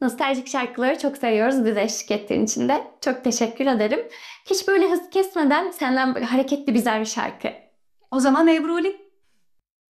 Nostaljik şarkıları çok seviyoruz bize eşlik ettiğin için de. Çok teşekkür ederim. Hiç böyle hız kesmeden senden böyle hareketli güzel bir şarkı. O zaman Ebru